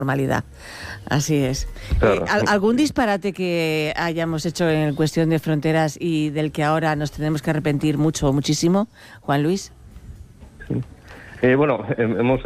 normalidad. Así es. Claro. ¿Algún disparate que hayamos hecho en cuestión de fronteras y del que ahora nos tenemos que arrepentir mucho o muchísimo, Juan Luis? Bueno, hemos